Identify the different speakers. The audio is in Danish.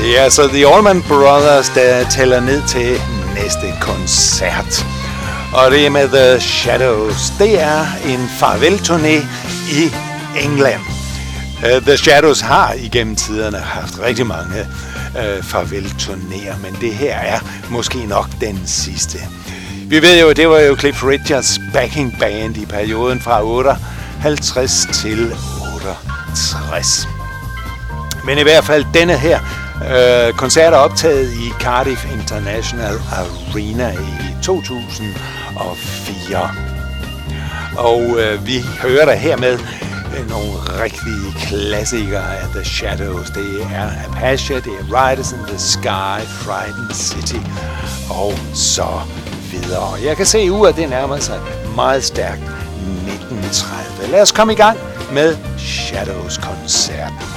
Speaker 1: Ja, så The Allman Brothers, der tæller ned til næste koncert. Og det er med The Shadows. Det er en farvelturné i England. The Shadows har igennem tiderne haft rigtig mange farvelturnéer, men det her er måske nok den sidste. Vi ved jo, det var jo Cliff Richards backing band i perioden fra 58 til 68. Men i hvert fald denne her koncert er optaget i Cardiff International Arena i 2004. Og vi hører der hermed nogle rigtige klassikere af The Shadows. Det er Apache, det er Riders in the Sky, Trident City og så videre. Jeg kan se ud, at det nærmer sig meget stærkt 1930. Lad os komme i gang med Shadows-koncerten.